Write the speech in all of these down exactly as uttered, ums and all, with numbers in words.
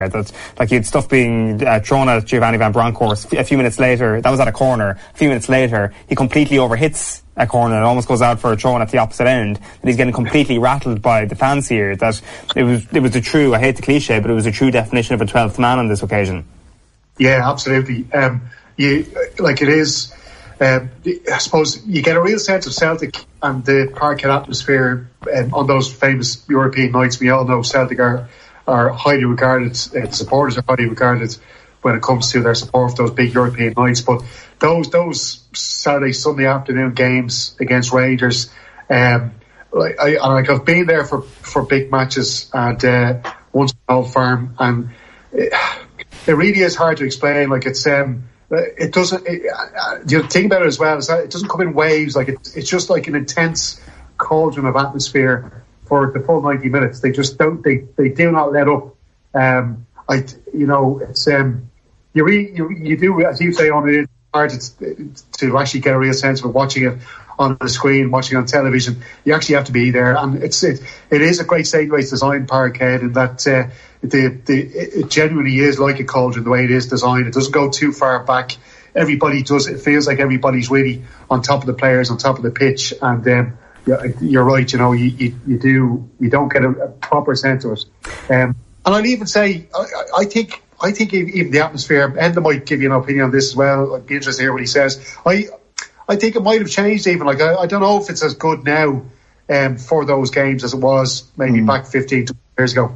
That, like, you had stuff being uh, thrown at Giovanni Van Bronckhorst a few minutes later. That was at a corner. A few minutes later, he completely overhits a corner and almost goes out for a throw at the opposite end. That he's getting completely rattled by the fans here. That it was it was the true, I hate the cliche, but it was a true definition of a twelfth man on this occasion. Yeah, absolutely. Um, you like it is. Um, I suppose you get a real sense of Celtic and the Parkhead atmosphere um, on those famous European nights. We all know Celtic are. are highly regarded, uh, the supporters are highly regarded when it comes to their support for those big European nights. But those those Saturday, Sunday afternoon games against Rangers, um, like, I, like I've been there for, for big matches and uh, once at Old Firm, and it, it really is hard to explain. Like it's um, it doesn't. It, uh, the thing about it as well is that it doesn't come in waves. Like it, it's just like an intense cauldron of atmosphere. For the full ninety minutes, they just don't. They, they do not let up. Um, I, you know, it's um, you really, you, you do, as you say, on it, it's hard to, to actually get a real sense of watching it on the screen, watching it on television. You actually have to be there, and it's it, it is a great Stableways design, Parkhead, and that uh, the the it genuinely is like a cauldron the way it is designed. It doesn't go too far back. Everybody does. It feels like everybody's really on top of the players, on top of the pitch, and. Um, Yeah, you're right. You know, you, you, you do you don't get a, a proper sense of it. Um, and I'd even say, I, I think I think even the atmosphere. Enda might give you an opinion on this as well. I'd be interested to hear what he says. I I think it might have changed even. Like I, I don't know if it's as good now um, for those games as it was maybe mm. back fifteen, twenty years ago.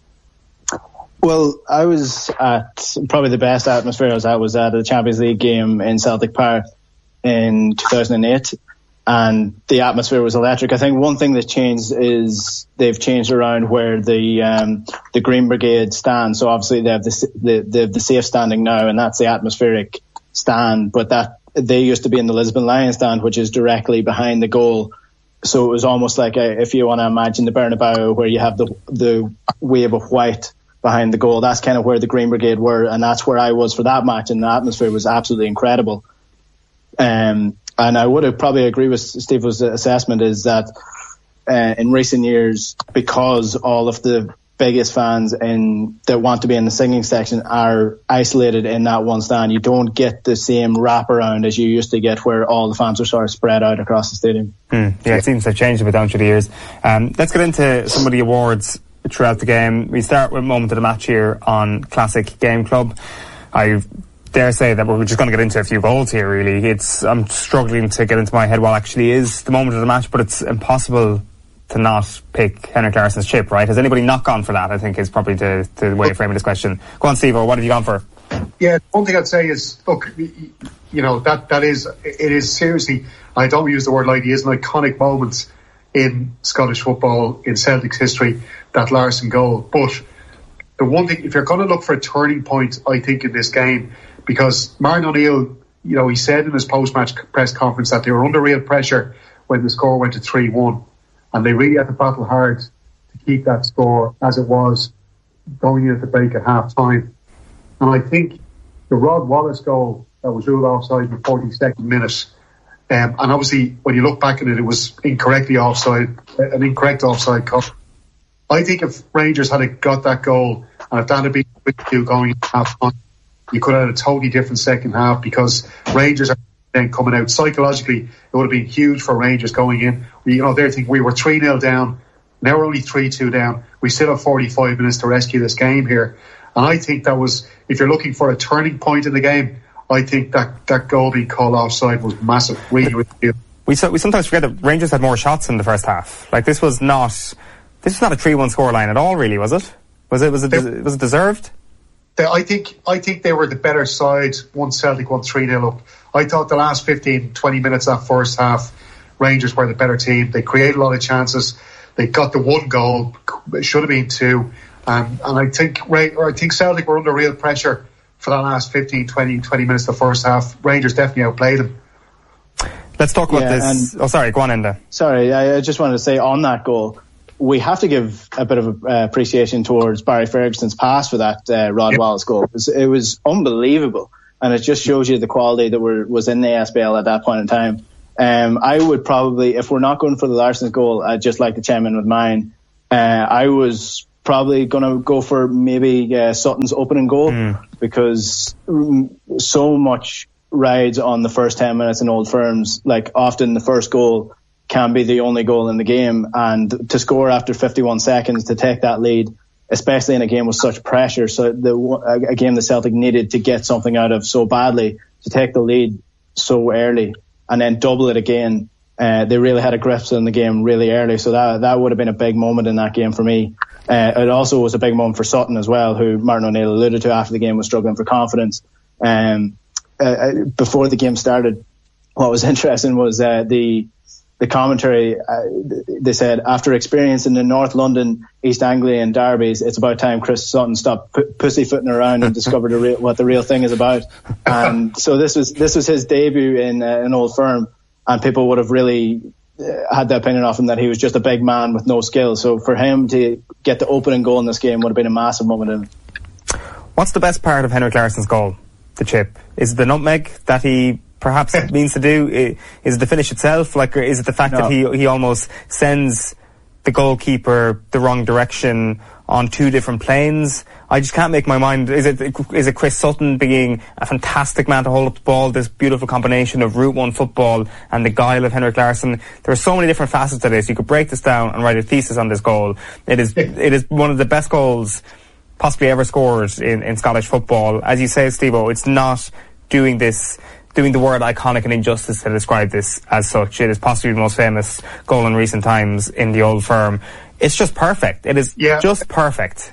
Well, I was at probably the best atmosphere I was at was at a Champions League game in Celtic Park in two thousand eight. And the atmosphere was electric. I think one thing that changed is they've changed around where the um, the Green Brigade stand. So obviously they have the, the they have the safe standing now, and that's the atmospheric stand. But that they used to be in the Lisbon Lions stand, which is directly behind the goal. So it was almost like a, if you want to imagine the Bernabeu, where you have the the wave of white behind the goal. That's kind of where the Green Brigade were, and that's where I was for that match. And the atmosphere was absolutely incredible. Um. And I would have probably agree with Steve's assessment is that uh, in recent years, because all of the biggest fans in that want to be in the singing section are isolated in that one stand, you don't get the same wraparound as you used to get where all the fans are sort of spread out across the stadium. Mm, yeah, it seems to have changed a bit down through the years. Um, let's get into some of the awards throughout the game. We start with moment of the match here on Classic Game Club. I dare say that we're just going to get into a few goals here, really. It's I'm struggling to get into my head what actually is the moment of the match, but it's impossible to not pick Henrik Larsson's chip, right? Has anybody not gone for that, I think, is probably the, the way of framing this question. Go on, Steve, or what have you gone for? Yeah, one thing I'd say is, look, you know, that, that is, it is seriously, I don't use the word lightly, it's an iconic moment in Scottish football, in Celtic's history, that Larsson goal. But the one thing, if you're going to look for a turning point, I think, in this game, because Martin O'Neill, you know, he said in his post-match press conference that they were under real pressure when the score went to three one, and they really had to battle hard to keep that score as it was going into the break at half-time. And I think the Rod Wallace goal that was ruled offside in the forty-second minute, um, and obviously when you look back at it, it was incorrectly offside, an incorrect offside call. I think if Rangers had got that goal, and if that had been with you going into half-time, you could have had a totally different second half, because Rangers are then coming out. Psychologically, it would have been huge for Rangers going in. You know, they're thinking we were three nil down, now we're only three two down. We still have forty-five minutes to rescue this game here. And I think that was, if you're looking for a turning point in the game, I think that, that goal being called offside was massive. Really, really good. We, so, we sometimes forget that Rangers had more shots in the first half. Like, this was not, this was not a three one scoreline at all, really, was it? Was it, was it, they, was it deserved? They, I think I think they were the better side once Celtic won three nil up. I thought the last fifteen, twenty minutes of that first half, Rangers were the better team. They created a lot of chances. They got the one goal. It should have been two. Um, and I think I think Celtic were under real pressure for that last fifteen, twenty, twenty minutes of the first half. Rangers definitely outplayed them. Let's talk about yeah, this. Oh, sorry, go on, Enda. Sorry, I just wanted to say on that goal, we have to give a bit of uh, appreciation towards Barry Ferguson's pass for that uh, Rod yep. Wallace goal. It was, it was unbelievable, and it just shows you the quality that were, was in the S B L at that point in time. Um, I would probably, if we're not going for the Larsson goal, I'd just like to chime in with mine. Uh, I was probably going to go for maybe uh, Sutton's opening goal mm. because so much rides on the first ten minutes in Old Firms. Like, often the first goal can be the only goal in the game, and to score after fifty-one seconds, to take that lead, especially in a game with such pressure, so the a game the Celtic needed to get something out of so badly, to take the lead so early and then double it again. Uh, they really had a grip on the game really early, so that that would have been a big moment in that game for me. Uh, it also was a big moment for Sutton as well, who Martin O'Neill alluded to after the game was struggling for confidence. Um, uh, before the game started, what was interesting was uh, the the commentary. Uh, they said, after experiencing the North London, East Anglian derbies, it's about time Chris Sutton stopped p- pussyfooting around and discovered the real, what the real thing is about. And so this was this was his debut in uh, an Old Firm, and people would have really uh, had the opinion of him that he was just a big man with no skill. So for him to get the opening goal in this game would have been a massive moment in him. What's the best part of Henrik Larsson's goal? The chip? Is it the nutmeg that he perhaps means to do? Is it the finish itself? Like, or is it the fact no. that he he almost sends the goalkeeper the wrong direction on two different planes? I just can't make my mind. Is it is it Chris Sutton being a fantastic man to hold up the ball, this beautiful combination of Route one football and the guile of Henrik Larsson? There are so many different facets to this. You could break this down and write a thesis on this goal. It is it is one of the best goals possibly ever scored in, in Scottish football. As you say, Steve-O, it's not doing this doing the word iconic and injustice to describe this as such. It is possibly the most famous goal in recent times in the Old Firm. It's just perfect. It is yeah. just perfect.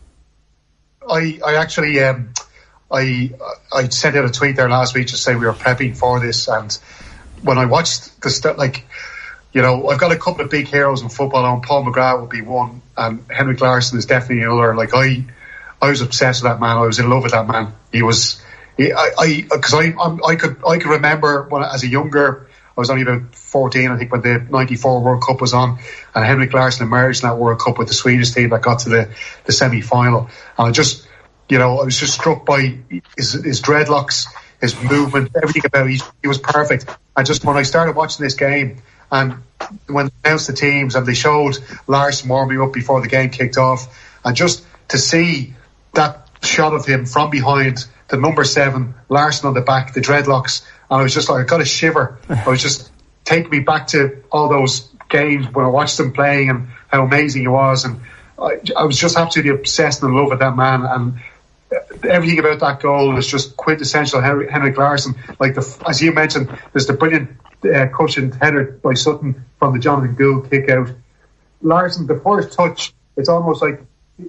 I I actually um, I I sent out a tweet there last week to say we were prepping for this, and when I watched the stuff, like, you know, I've got a couple of big heroes in football, and Paul McGrath would be one, and Henrik Larsson is definitely another. Like, I I was obsessed with that man. I was in love with that man. He was. I, because I, I, I could, I could remember when, as a younger, I was only about fourteen, I think, when the ninety-four World Cup was on, and Henrik Larsson emerged in that World Cup with the Swedish team that got to the, the semi-final. And I just, you know, I was just struck by his, his dreadlocks, his movement, everything about him. He was perfect. And just when I started watching this game, and when they announced the teams and they showed Larsson warming up before the game kicked off, and just to see that shot of him from behind, the number seven, Larsson on the back, the dreadlocks, and I was just like, I got a shiver. I was just taking me back to all those games when I watched him playing and how amazing he was, and I, I was just absolutely obsessed and in love with that man, and everything about that goal is just quintessential Henrik, Henrik Larsson. Like, the, as you mentioned, there's the brilliant uh, cushioned header by Sutton from the Jonathan Gould kick out. Larsson, the first touch, it's almost like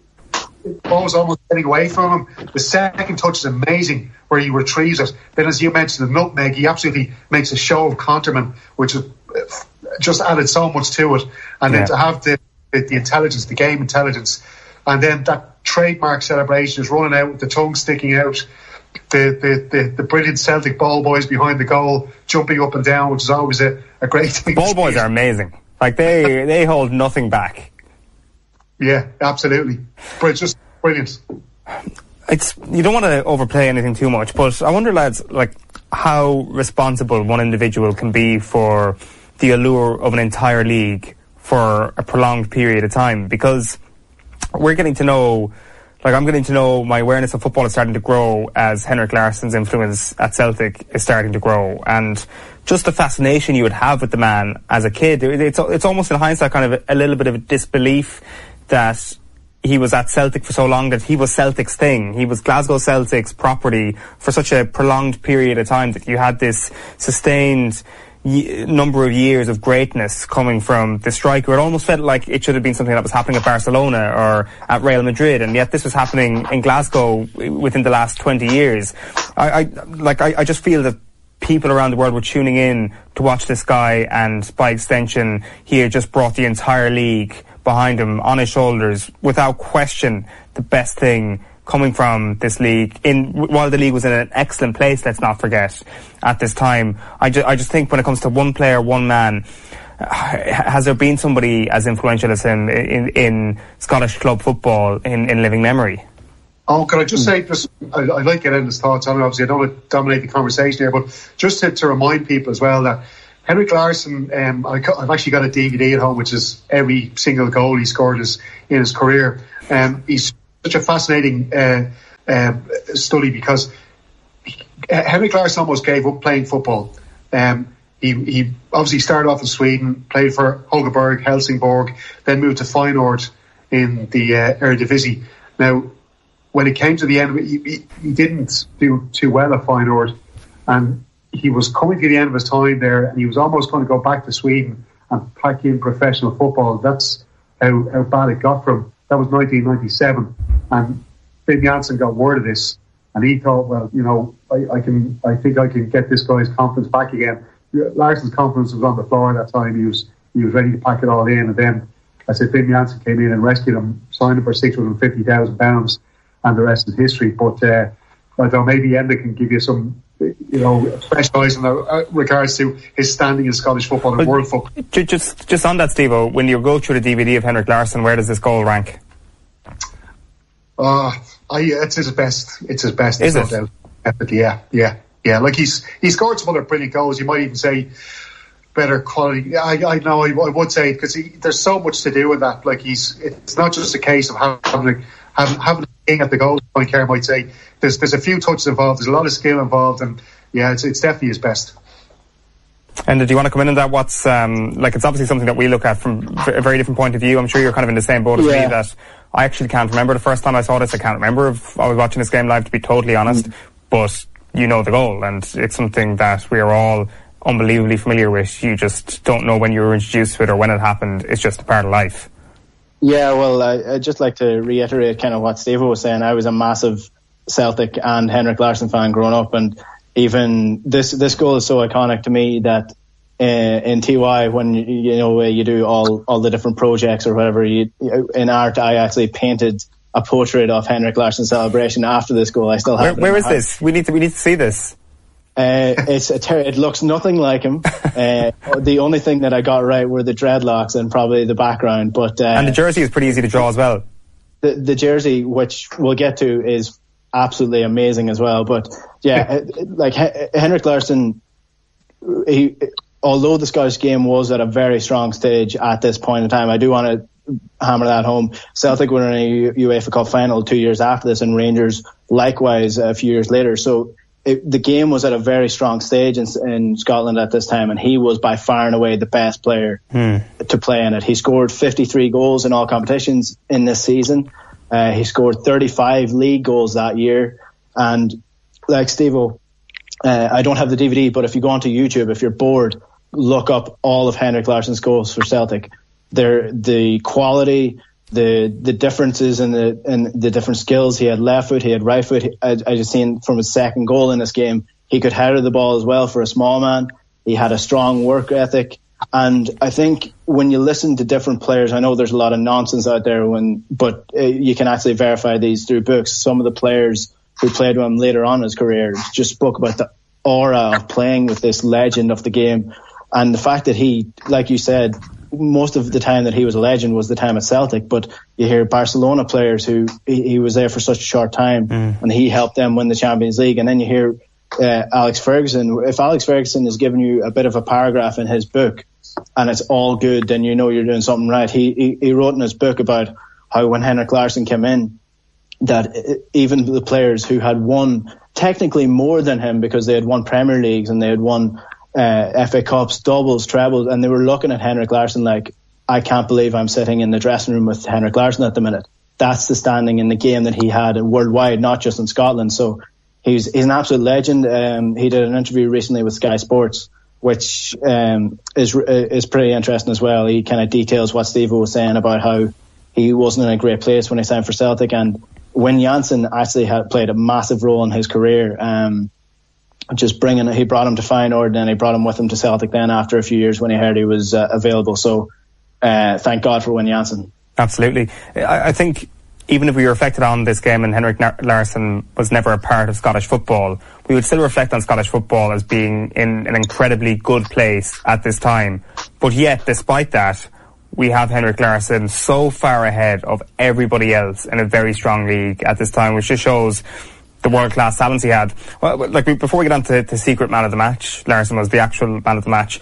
the ball's almost getting away from him. The second touch is amazing, where he retrieves it. Then, as you mentioned, the nutmeg, he absolutely makes a show of Conterman, which is just added so much to it. And yeah. then to have the, the the intelligence, the game intelligence, and then that trademark celebration is running out with the tongue sticking out. The the, the, the brilliant Celtic ball boys behind the goal jumping up and down, which is always a, a great thing. Ball boys are amazing. Like, they they hold nothing back. Yeah, absolutely. But it's just brilliant. It's, you don't want to overplay anything too much, but I wonder, lads, like, how responsible one individual can be for the allure of an entire league for a prolonged period of time. Because we're getting to know, like, I'm getting to know, my awareness of football is starting to grow as Henrik Larsson's influence at Celtic is starting to grow. And just the fascination you would have with the man as a kid, it's, it's almost in hindsight kind of a, a little bit of a disbelief that he was at Celtic for so long, that he was Celtic's thing. He was Glasgow Celtic's property for such a prolonged period of time, that you had this sustained y- number of years of greatness coming from the striker. It almost felt like it should have been something that was happening at Barcelona or at Real Madrid, and yet this was happening in Glasgow within the last twenty years. I, I like I, I just feel that people around the world were tuning in to watch this guy, and by extension, he had just brought the entire league behind him on his shoulders. Without question, the best thing coming from this league, in while the league was in an excellent place, let's not forget, at this time. I, ju- I just think when it comes to one player, one man, has there been somebody as influential as him in, in Scottish club football in, in living memory? Oh, can I just say, just I, I like getting his thoughts on it. Obviously, I don't want to dominate the conversation here, but just to, to remind people as well that Henrik Larsson, um, I, I've actually got a D V D at home, which is every single goal he scored is, in his career. Um, he's such a fascinating uh, uh, study because he, uh, Henrik Larsson almost gave up playing football. Um, he, he obviously started off in Sweden, played for Högberg, Helsingborg, then moved to Feyenoord in the uh, Eredivisie. Now, when it came to the end, he, he, he didn't do too well at Feyenoord, and he was coming to the end of his time there, and he was almost going to go back to Sweden and pack in professional football. That's how, how bad it got for him. That was nineteen ninety-seven, and Finn Janssen got word of this, and he thought, well, you know, I, I can, I think I can get this guy's confidence back again. Larsson's confidence was on the floor at that time. He was, he was ready to pack it all in, and then I said Finn Janssen came in and rescued him, signed him for six hundred fifty thousand pounds, and the rest is history. But uh, I don't know, maybe Enda can give you some, you know, fresh eyes in regards to his standing in Scottish football and well, world football. Just, just on that, Steve-O, when you go through the D V D of Henrik Larsson, where does this goal rank? Uh, I, it's his best. It's his best. Is it? Definitely, yeah, yeah, yeah. Like he's he scored some other brilliant goals. You might even say better quality. I, I know I, I would say because there's so much to do with that. Like he's, it's not just a case of having having, having a king at the goal. Point Kerr might say there's there's a few touches involved. There's a lot of skill involved, and yeah, it's it's definitely his best. And do you want to come in on that? What's um, like? It's obviously something that we look at from a very different point of view. I'm sure you're kind of in the same boat as yeah. me. That I actually can't remember the first time I saw this. I can't remember if I was watching this game live, to be totally honest. Mm. But you know the goal, and it's something that we are all unbelievably familiar with. You just don't know when you were introduced to it or when it happened. It's just a part of life. Yeah, well, I, I'd just like to reiterate kind of what Steve was saying. I was a massive Celtic and Henrik Larsson fan growing up, and even this this goal is so iconic to me that uh, in T Y, when you know you do all all the different projects or whatever, you, in art, I actually painted a portrait of Henrik Larsson's celebration after this goal. I still have. Where, where is this? We need to we need to see this. Uh, it's a ter- it looks nothing like him. Uh, the only thing that I got right were the dreadlocks and probably the background. But uh, and the jersey is pretty easy to draw as well. The the jersey, which we'll get to, is absolutely amazing as well. But yeah, like Henrik Larsson, he, although the Scottish game was at a very strong stage at this point in time, I do want to hammer that home. Celtic were in a UEFA Cup final two years after this, and Rangers likewise a few years later. So it, the game was at a very strong stage in, in Scotland at this time, and he was by far and away the best player hmm. to play in it. He scored fifty-three goals in all competitions in this season. Uh, he scored thirty-five league goals that year. And like Steve-O, uh, I don't have the D V D, but if you go onto YouTube, if you're bored, look up all of Henrik Larsson's goals for Celtic. They're, the quality, the the differences in the in the different skills. He had left foot, he had right foot. I, I just seen from his second goal in this game, he could header the ball as well for a small man. He had a strong work ethic. And I think when you listen to different players, I know there's a lot of nonsense out there, when, but uh, you can actually verify these through books. Some of the players who played with him later on in his career just spoke about the aura of playing with this legend of the game. And the fact that he, like you said, most of the time that he was a legend was the time at Celtic, but you hear Barcelona players who he, he was there for such a short time mm. and he helped them win the Champions League. And then you hear uh, Alex Ferguson. If Alex Ferguson is giving you a bit of a paragraph in his book and it's all good, then you know you're doing something right. He, he, he wrote in his book about how when Henrik Larsson came in, that even the players who had won technically more than him, because they had won Premier Leagues and they had won Uh, F A Cups, doubles, trebles, and they were looking at Henrik Larsson like, I can't believe I'm sitting in the dressing room with Henrik Larsson at the minute. That's the standing in the game that he had worldwide, not just in Scotland. So he's he's an absolute legend. Um, he did an interview recently with Sky Sports, which um, is is pretty interesting as well. He kind of details what Steve was saying about how he wasn't in a great place when he signed for Celtic, and when Janssen actually had played a massive role in his career. Um, Just bringing, he brought him to Feyenoord, and he brought him with him to Celtic then after a few years when he heard he was uh, available. So uh, thank God for Wayne Janssen. Absolutely. I, I think even if we reflected on this game and Henrik Larsson was never a part of Scottish football, we would still reflect on Scottish football as being in an incredibly good place at this time. But yet, despite that, we have Henrik Larsson so far ahead of everybody else in a very strong league at this time, which just shows the world-class talents he had. Well, like before we get on to, to secret man of the match, Larsson was the actual man of the match.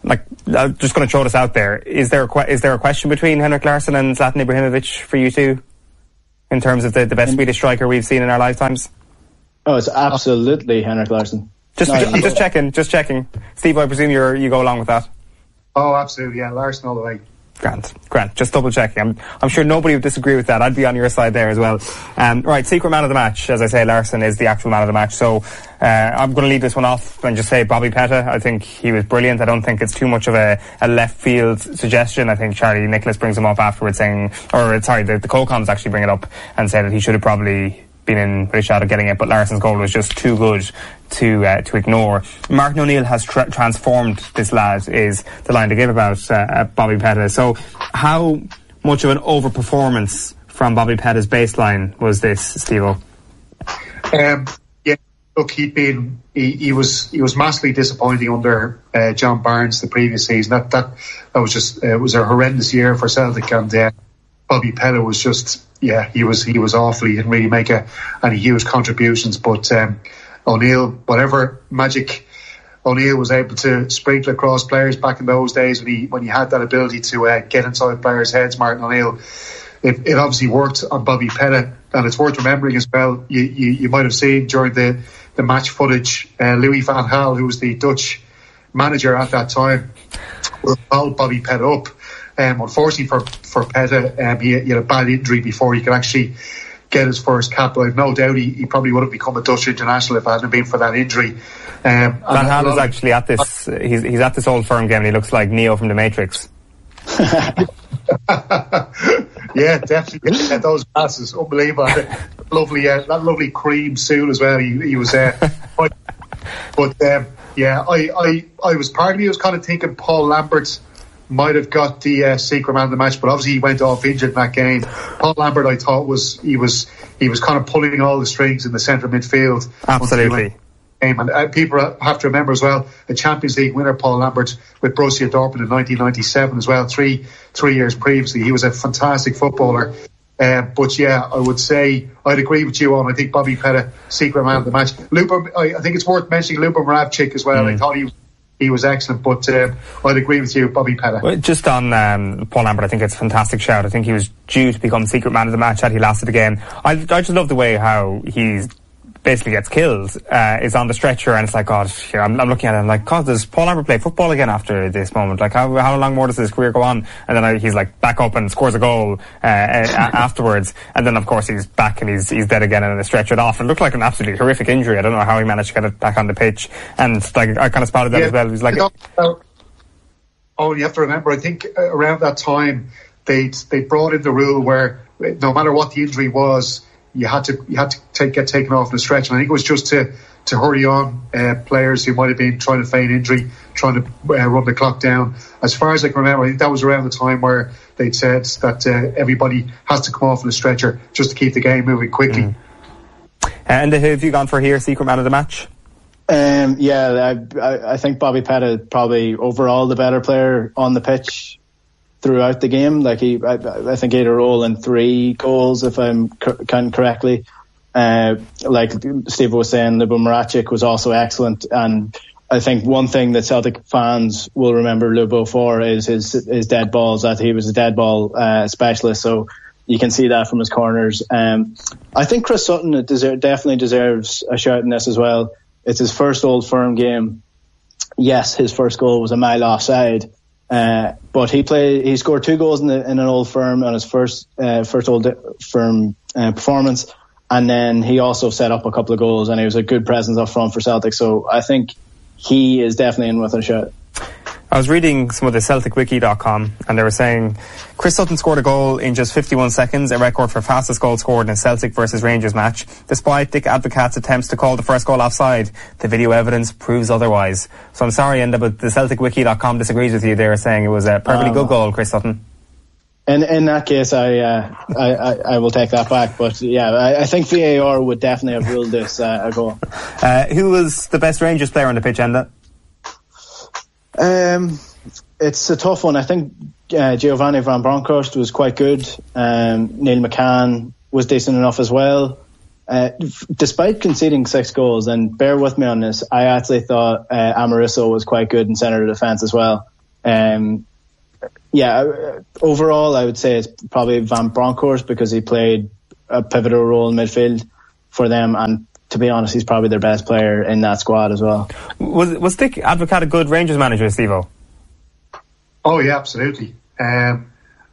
like, I'm just going to throw this out there. Is there a que- is there a question between Henrik Larsson and Zlatan Ibrahimovic for you two, in terms of the, the best Swedish striker we've seen in our lifetimes? Oh, it's absolutely Henrik Larsson. Just, no, just, just checking, just checking. Steve, I presume you're you go along with that. Oh, absolutely, yeah, Larsson all the way. Grant, Grant, just double checking. I'm, I'm sure nobody would disagree with that. I'd be on your side there as well. Um, right, secret man of the match. As I say, Larsson is the actual man of the match. So uh, I'm going to lead this one off and just say Bobby Petta. I think he was brilliant. I don't think it's too much of a, a left field suggestion. I think Charlie Nicholas brings him up afterwards saying, or sorry, the, the co-coms actually bring it up and say that he should have probably been in with a shot of getting it, but Larsson's goal was just too good to uh, to ignore. Martin O'Neill has tra- transformed this lad, is the line to give about uh, Bobby Petta. So how much of an overperformance from Bobby Petta's baseline was this, Steve-O? Um, yeah, look, he'd been he, he was he was massively disappointing under uh, John Barnes the previous season. That that that was just uh, it was a horrendous year for Celtic, and uh, Bobby Petta was just yeah he was he was awful. He didn't really make a, any huge contributions, but um, O'Neill, whatever magic O'Neill was able to sprinkle across players back in those days when he when he had that ability to uh, get inside players' heads, Martin O'Neill, it, it obviously worked on Bobby Petta. And it's worth remembering as well, you, you, you might have seen during the, the match footage, uh, Louis van Gaal, who was the Dutch manager at that time, called Bobby Petta up. Um, unfortunately for, for Petta, um, he, he had a bad injury before he could actually get his first cap. But I've no doubt he, he probably would have become a Dutch international if it hadn't been for that injury. Um, Van Gaal is actually at this, he's, he's at this Old Firm game and he looks like Neo from The Matrix. Yeah, definitely. Yeah, those glasses, unbelievable. lovely, uh, that lovely cream suit as well. He, he was, uh, but um, yeah, I, I, I was part of me was kind of thinking Paul Lambert might have got the uh, secret man of the match, but obviously he went off injured in that game. Paul Lambert, I thought was he was he was kind of pulling all the strings in the centre midfield. Absolutely. And uh, people have to remember as well, the Champions League winner Paul Lambert with Borussia Dortmund in nineteen ninety-seven as well, three three years previously. He was a fantastic footballer. Uh, but yeah, I would say I'd agree with you on. I think Bobby Petta, secret man of the match. Lupa, I, I think it's worth mentioning Lupa Moravcik as well. Mm. I thought he he was excellent, but uh, I'd agree with you, Bobby Petta. Well, just on um, Paul Lambert, I think it's a fantastic shout. I think he was due to become secret man of the match had he lasted the game. I, I just love the way how he's basically gets killed, uh, is on the stretcher, and it's like, God, here, I'm, I'm looking at it, I'm like, God, does Paul Lambert play football again after this moment? Like, how how long more does his career go on? And then I, he's like back up and scores a goal uh, afterwards, and then of course he's back and he's he's dead again and they stretch it off. It looked like an absolutely horrific injury. I don't know how he managed to get it back on the pitch, and like I kind of spotted that yeah, as well. He was like, uh, oh, you have to remember, I think uh, around that time they they brought in the rule where no matter what the injury was, you had to you had to take, get taken off in a stretch, and I think it was just to to hurry on uh, players who might have been trying to feign injury, trying to uh, run the clock down. As far as I can remember, I think that was around the time where they'd said that uh, everybody has to come off in a stretcher just to keep the game moving quickly. Mm. And who have you gone for here, secret man of the match? Um, yeah, I, I, I think Bobby Petta probably overall the better player on the pitch throughout the game. Like he, I, I think he had a role in three goals, if I'm counting correctly. Uh, like Steve was saying, Lubo Moravcik was also excellent, and I think one thing that Celtic fans will remember Lubo for is his his dead balls. That he was a dead ball uh, specialist, so you can see that from his corners. Um, I think Chris Sutton deserve, definitely deserves a shout in this as well. It's his first Old Firm game. Yes, his first goal was a mile offside. Uh, but he played. He scored two goals in, the, in an Old Firm on his first uh, first Old Firm uh, performance, and then he also set up a couple of goals, and he was a good presence up front for Celtic. So I think he is definitely in with a shot. I was reading some of the Celtic Wiki dot com, and they were saying Chris Sutton scored a goal in just fifty-one seconds, a record for fastest goal scored in a Celtic versus Rangers match. Despite Dick Advocaat's attempts to call the first goal offside, the video evidence proves otherwise. So I'm sorry, Enda, but the Celtic Wiki dot com disagrees with you. They're saying it was a perfectly um, good goal, Chris Sutton. In in that case, I, uh, I, I I will take that back. But yeah, I, I think V A R would definitely have ruled this uh, a goal. Uh, who was the best Rangers player on the pitch, Enda? Um, it's a tough one. I think uh, Giovanni van Bronckhorst was quite good. Um, Neil McCann was decent enough as well. Uh, f- despite conceding six goals, and bear with me on this, I actually thought uh, Amoroso was quite good in centre defence as well. Um, yeah, overall, I would say it's probably Van Bronckhorst because he played a pivotal role in midfield for them, and to be honest, he's probably their best player in that squad as well. Was was Dick Advocaat a good Rangers manager, Steve-O? Oh yeah, absolutely. Um,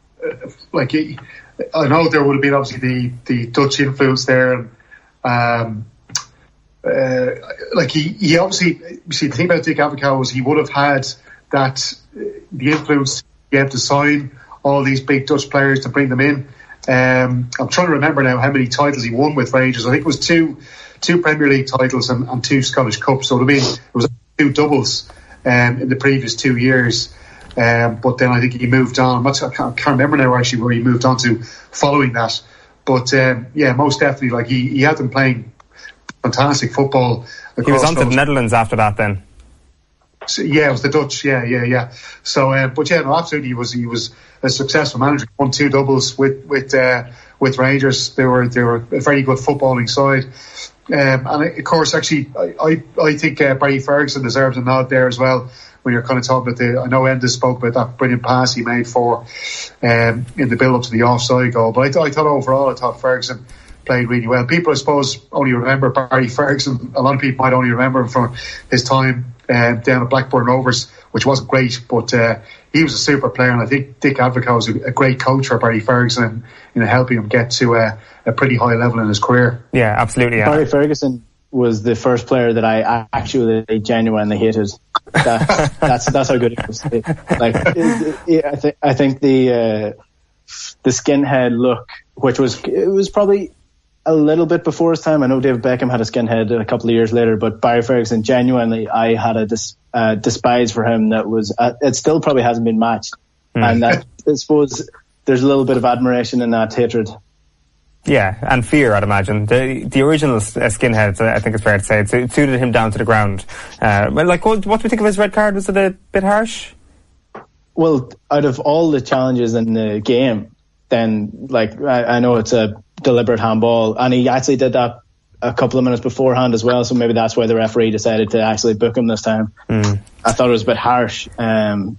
like I know there would have been obviously the, the Dutch influence there, and um, uh, like he, he obviously you see the thing about Dick Advocaat was he would have had that the influence to be able to sign all these big Dutch players to bring them in. Um, I'm trying to remember now how many titles he won with Rangers. I think it was two two Premier League titles and, and two Scottish Cups. So it, mean, it was two doubles um, in the previous two years. Um, but then I think he moved on. I'm not, I, can't, I can't remember now actually where he moved on to following that. But um, yeah, most definitely. Like he, he had them playing fantastic football. He was on to the Netherlands after that then. So, yeah, it was the Dutch. Yeah, yeah, yeah. So, uh, but yeah, no, absolutely, he was he was a successful manager. Won two doubles with with uh, with Rangers. They were they were a very good footballing side. Um, and of course, actually, I I, I think uh, Barry Ferguson deserves a nod there as well. When you're kind of talking about the, I know Enda spoke about that brilliant pass he made for um, in the build up to the offside goal. But I, th- I thought overall, I thought Ferguson played really well. People, I suppose, only remember Barry Ferguson. A lot of people might only remember him from his time uh, down at Blackburn Rovers, which wasn't great, but uh, he was a super player. And I think Dick Advocaat was a, a great coach for Barry Ferguson in, in helping him get to a, a pretty high level in his career. Yeah, absolutely. Yeah. Barry Ferguson was the first player that I actually genuinely hated. That, that's that's how good it was. It, like, it, it, I think I think the uh, the skinhead look, which was it was probably a little bit before his time. I know David Beckham had a skinhead a couple of years later, but Barry Ferguson, genuinely, I had a dis, uh, despise for him that was uh, it still probably hasn't been matched, mm. and that, I suppose there's a little bit of admiration in that hatred. Yeah, and fear, I'd imagine. The the original uh, skinhead, I think it's fair to say, it, it suited him down to the ground. Uh, but like, what, what do we think of his red card? Was it a bit harsh? Well, out of all the challenges in the game, then, like, I, I know it's a deliberate handball, and he actually did that a couple of minutes beforehand as well, so maybe that's why the referee decided to actually book him this time. Mm. I thought it was a bit harsh. Um,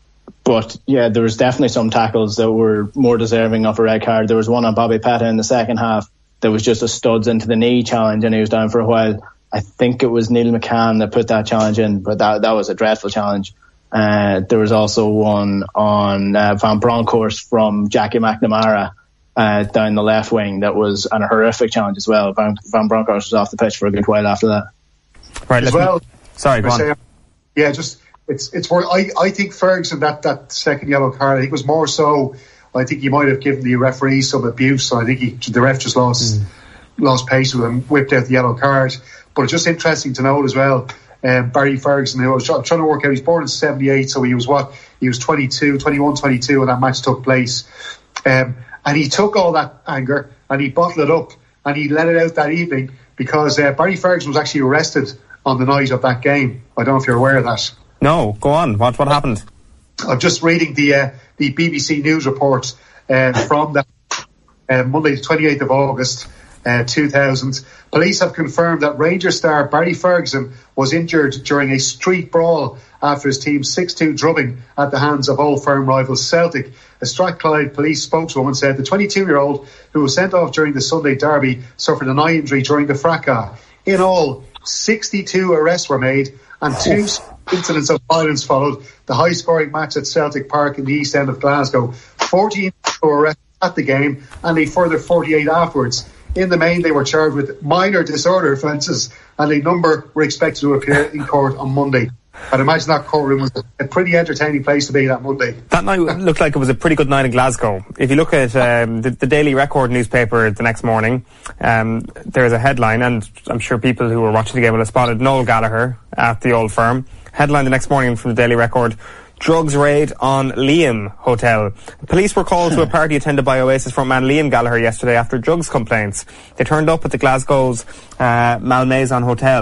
But yeah, there was definitely some tackles that were more deserving of a red card. There was one on Bobby Petta in the second half that was just a studs into the knee challenge, and he was down for a while. I think it was Neil McCann that put that challenge in, but that that was a dreadful challenge. Uh, there was also one on uh, Van Bronckhorst from Jackie McNamara uh, down the left wing that was an horrific challenge as well. Van, Van Bronckhorst was off the pitch for a good while after that. Right, as well. Sorry, go on. Yeah, just. It's it's where I, I think Ferguson, that, that second yellow card, I think was more so, I think he might have given the referee some abuse. So I think he, the ref just lost mm. lost pace with him, whipped out the yellow card. But it's just interesting to note as well, um, Barry Ferguson, who I was trying to work out, he's born in seventy-eight, so he was what? He was twenty-two, twenty-one, twenty-two when that match took place. Um, and he took all that anger and he bottled it up and he let it out that evening because uh, Barry Ferguson was actually arrested on the night of that game. I don't know if you're aware of that. No, go on. What what happened? I'm just reading the uh, the B B C News report uh, from that uh, Monday, the twenty-eighth of August, uh, two thousand. Police have confirmed that Rangers star Barry Ferguson was injured during a street brawl after his team's six two drubbing at the hands of Old Firm rivals Celtic. A Strathclyde police spokeswoman said the twenty-two-year-old, who was sent off during the Sunday derby, suffered an eye injury during the fracas. In all, sixty-two arrests were made and two incidents of violence followed the high-scoring match at Celtic Park in the east end of Glasgow. fourteen were arrested at the game and a further forty-eight afterwards. In the main, they were charged with minor disorder offences and a number were expected to appear in court on Monday. I'd imagine that courtroom was a pretty entertaining place to be that Monday. That night looked like it was a pretty good night in Glasgow. If you look at um, the, the Daily Record newspaper the next morning, um, there's a headline, and I'm sure people who were watching the game will have spotted Noel Gallagher at the Old Firm. Headline the next morning from the Daily Record: drugs raid on Liam Hotel. Police were called to a party attended by Oasis frontman Liam Gallagher yesterday after drugs complaints. They turned up at the Glasgow's uh, Malmaison Hotel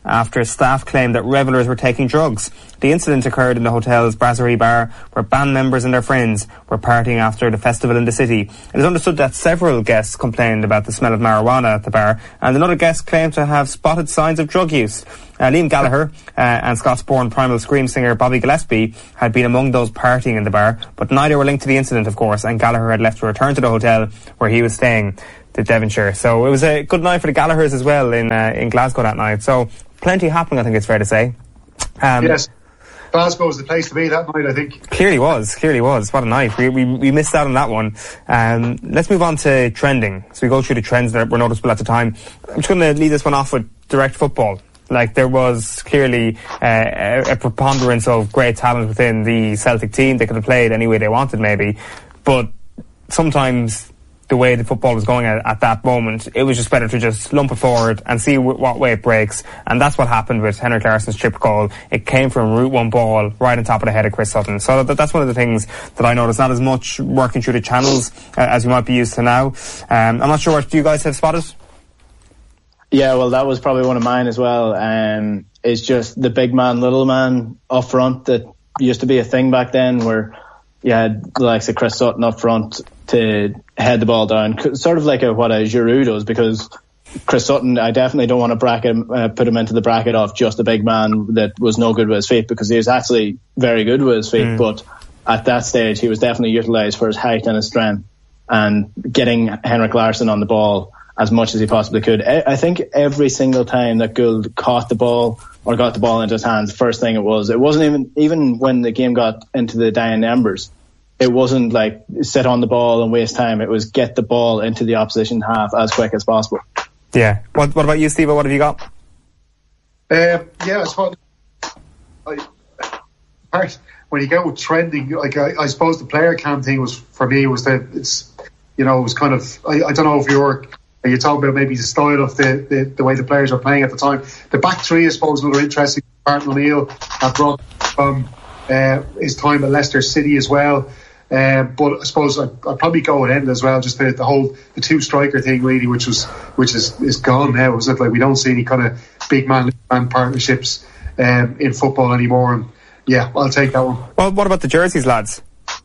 after staff claimed that revellers were taking drugs. The incident occurred in the hotel's Brasserie bar, where band members and their friends were partying after the festival in the city. It is understood that several guests complained about the smell of marijuana at the bar, and another guest claimed to have spotted signs of drug use. Uh, Liam Gallagher uh, and Scots-born Primal Scream singer Bobby Gillespie had been among those partying in the bar, but neither were linked to the incident, of course, and Gallagher had left to return to the hotel where he was staying, to Devonshire. So it was a good night for the Gallaghers as well in uh, in Glasgow that night. So plenty happening, I think it's fair to say. Um, yes. Glasgow was the place to be that night, I think. Clearly was, clearly was. What a night. We we, we missed out on that one. Um, let's move on to trending. So we go through the trends that were noticeable at the time. I'm just going to lead this one off with direct football. Like, there was clearly uh, a, a preponderance of great talent within the Celtic team. They could have played any way they wanted, maybe. But sometimes the way the football was going at, at that moment, it was just better to just lump it forward and see w- what way it breaks. And that's what happened with Henrik Larsson's chip goal. It came from a route one ball right on top of the head of Chris Sutton. So that, that's one of the things that I noticed. Not as much working through the channels uh, as you might be used to now. Um, I'm not sure what you guys have spotted. Yeah, well, that was probably one of mine as well. Um, it's just the big man, little man up front that used to be a thing back then, where you had the likes of Chris Sutton up front to head the ball down, sort of like a, what a Giroud does, because Chris Sutton, I definitely don't want to bracket uh, put him into the bracket of just a big man that was no good with his feet, because he was actually very good with his feet, mm. but at that stage he was definitely utilised for his height and his strength, and getting Henrik Larsson on the ball as much as he possibly could. I think every single time that Gould caught the ball or got the ball into his hands, the first thing it was, it wasn't even, even when the game got into the dying embers, it wasn't like sit on the ball and waste time. It was get the ball into the opposition half as quick as possible. Yeah. What What about you, Steve? What have you got? Um, yeah, I suppose, I, when you go with trending, like I, I suppose the player cam thing was, for me, was that it's, you know, it was kind of, I, I don't know if you're, you're talking about maybe the style of the, the, the way the players are playing at the time. The back three, I suppose, another interesting. Martin O'Neill had brought from uh, his time at Leicester City as well. Uh, but I suppose I'd, I'd probably go with Enda as well. Just the, the whole the two striker thing, really, which was which is, is gone now. Is it like we don't see any kind of big man man partnerships um, in football anymore? And yeah, I'll take that one. Well, what about the jerseys, lads?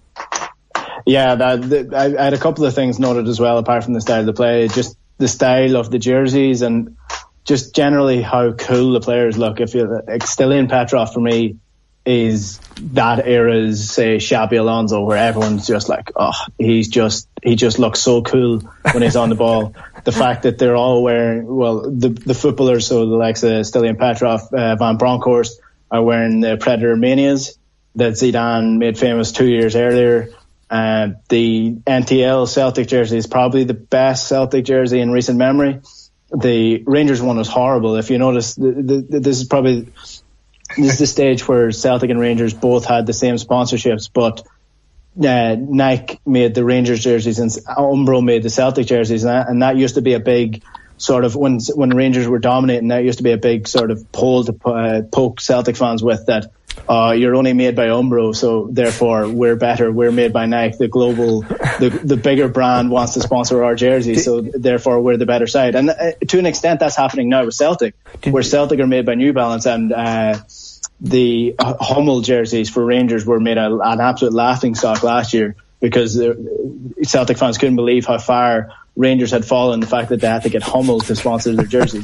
Yeah, that, the, I, I had a couple of things noted as well, apart from the style of the play. Just the style of the jerseys and just generally how cool the players look. If you like, Stilian Petrov for me is that era's, say, Xabi Alonso, where everyone's just like, oh, he's just he just looks so cool when he's on the ball. The fact that they're all wearing, well, the the footballers, so the likes of Stilian Petrov, uh, Van Bronckhorst, are wearing the Predator Manias that Zidane made famous two years earlier. Uh, the N T L Celtic jersey is probably the best Celtic jersey in recent memory. The Rangers one was horrible. If you notice, the, the, this is probably this is the stage where Celtic and Rangers both had the same sponsorships, but uh, Nike made the Rangers jerseys and Umbro made the Celtic jerseys, and that, and that used to be a big sort of, when when Rangers were dominating, that used to be a big sort of pole to uh, poke Celtic fans with, that uh, you're only made by Umbro, so therefore we're better, we're made by Nike, the global, the the bigger brand wants to sponsor our jersey, so therefore we're the better side. And uh, to an extent that's happening now with Celtic, where Celtic are made by New Balance, and uh, the Hummel jerseys for Rangers were made a, an absolute laughing stock last year, because the Celtic fans couldn't believe how far Rangers had fallen, the fact that they had to get Hummel to sponsor their jerseys.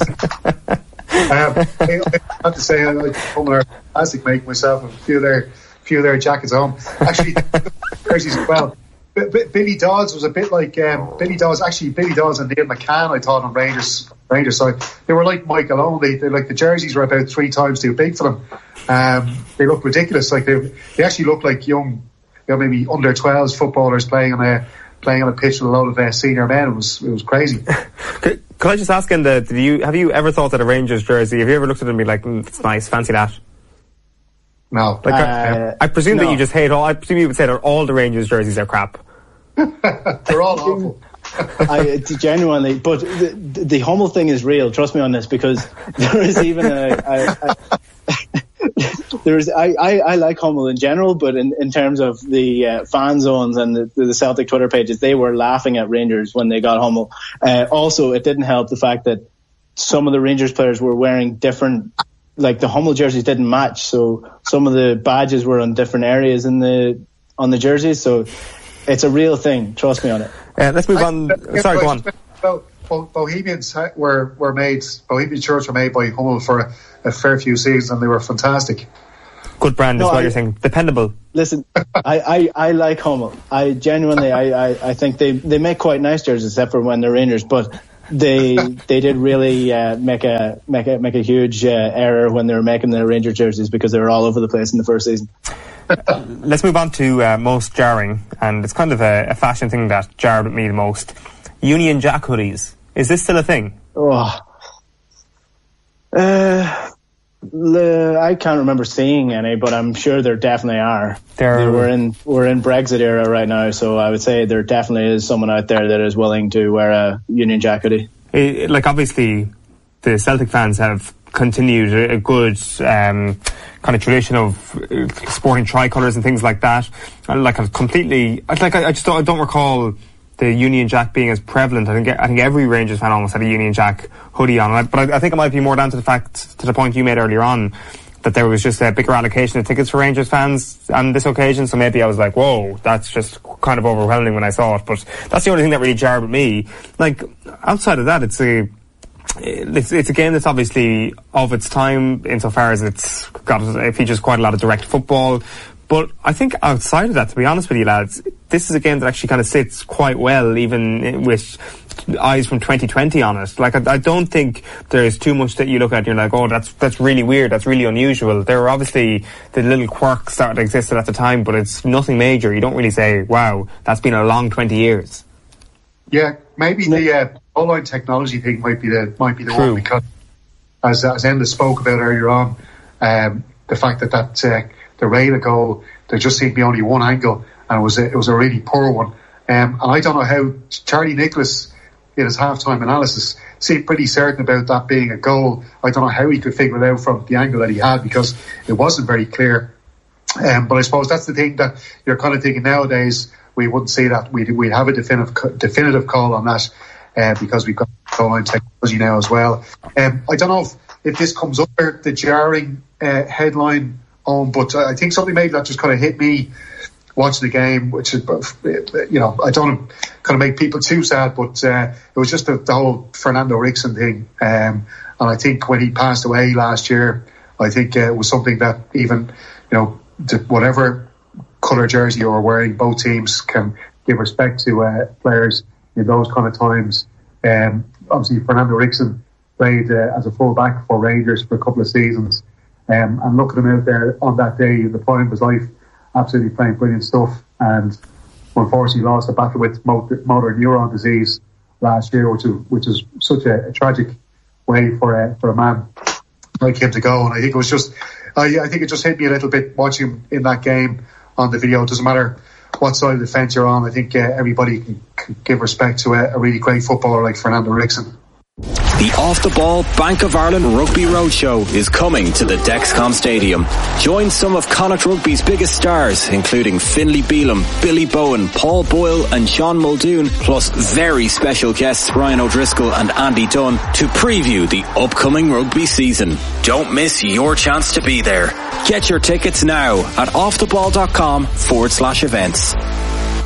um, I have to say, I like Hummel are fantastic, make myself a few of their few of their jackets on. Actually, jerseys as well. B- B- Billy Dodds was a bit like um, Billy Dodds. Actually, Billy Dodds and Neil McCann, I thought, on Rangers Rangers side, they were like Michael Owen. They, they like the jerseys were about three times too big for them. Um, they look ridiculous. Like they they actually look like young, you know, maybe under twelves footballers playing on a playing on a pitch with a load of uh, senior men. It was it was crazy. Could, could I just ask, in the, do you have you ever thought that a Rangers jersey? Have you ever looked at it and be like, mm, it's nice, fancy that? No. Like, uh, I, I presume no. that you just hate all. I presume you would say that all the Rangers jerseys are crap. They're all awful. I genuinely, but the, the Hummel thing is real. Trust me on this, because there is even a. a, a there is. I, I, I like Hummel in general, but in, in terms of the uh, fan zones and the, the Celtic Twitter pages, they were laughing at Rangers when they got Hummel. Uh, also, it didn't help the fact that some of the Rangers players were wearing different like the Hummel jerseys didn't match, so some of the badges were on different areas in the on the jerseys. So it's a real thing. Trust me on it. Uh, let's move on. I, Sorry, go on. Well, Bohemians were were made. Bohemian shirts were made by Hummel for a, a fair few seasons, and they were fantastic. Good brand no, is what I, you're saying. Dependable. Listen, I, I, I like Hummel. I genuinely, I, I, I think they, they make quite nice jerseys, except for when they're Rangers. But they they did really uh, make a make a make a huge uh, error when they were making the Rangers jerseys, because they were all over the place in the first season. Let's move on to uh, most jarring, and it's kind of a, a fashion thing that jarred with me the most. Union Jack hoodies. Is this still a thing? Oh. Uh, le, I can't remember seeing any, but I'm sure there definitely are. There, we're in we're in Brexit era right now, so I would say there definitely is someone out there that is willing to wear a Union Jack hoodie. It, like obviously, the Celtic fans have continued a, a good um, kind of tradition of uh, sporting tricolours and things like that. Like I've completely, like I, I just don't, I don't recall the Union Jack being as prevalent. I think I think every Rangers fan almost had a Union Jack hoodie on. But I, I think it might be more down to the fact, to the point you made earlier on, that there was just a bigger allocation of tickets for Rangers fans on this occasion. So maybe I was like, whoa, that's just kind of overwhelming when I saw it. But that's the only thing that really jarred with me. Like, outside of that, it's a It's, it's a game that's obviously of its time insofar as it's got, it features quite a lot of direct football. But I think outside of that, to be honest with you lads, this is a game that actually kind of sits quite well, even with eyes from twenty twenty on it. Like, I, I don't think there's too much that you look at and you're like, oh, that's that's really weird, that's really unusual. There were obviously the little quirks that existed at the time, but it's nothing major. You don't really say, wow, that's been a long twenty years. Yeah, maybe the uh, online technology thing might be the might be the True. one, because as as Enda spoke about earlier on, um, the fact that that uh, the Rayla goal, there just seemed to be only one angle, and it was a, it was a really poor one. Um, and I don't know how Charlie Nicholas, in his halftime analysis, seemed pretty certain about that being a goal. I don't know how he could figure it out from the angle that he had, because it wasn't very clear. Um, but I suppose that's the thing that you're kind of thinking nowadays. We wouldn't say that we'd, we'd have a definitive definitive call on that, uh, because we've got online technology now as well. Um, I don't know if, if this comes under the jarring uh, headline on, but I think something maybe that just kind of hit me watching the game, which is, you know, I don't want to kind of make people too sad, but uh, it was just the, the whole Fernando Ricksen thing. Um, and I think when he passed away last year, I think uh, it was something that even, you know, the, whatever colour jersey you're wearing, both teams can give respect to uh, players in those kind of times. Um, obviously, Fernando Ricksen played uh, as a full-back for Rangers for a couple of seasons. Um, and looking at him out there on that day in the prime of his life, absolutely playing brilliant stuff. And unfortunately lost a battle with motor, motor neuron disease last year, which is which is such a, a tragic way for a, for a man like him to go. And I think it was just, I, I think it just hit me a little bit watching him in that game on the video. It doesn't matter what side of the fence you're on. I think uh, everybody can, can give respect to a, a really great footballer like Fernando Ricksen. The Off the Ball Bank of Ireland Rugby Roadshow is coming to the Dexcom Stadium. Join some of Connacht Rugby's biggest stars, including Finlay Bealham, Billy Bowen, Paul Boyle and Sean Muldoon, plus very special guests Ryan O'Driscoll and Andy Dunn, to preview the upcoming rugby season. Don't miss your chance to be there. Get your tickets now at offtheball.com forward slash events.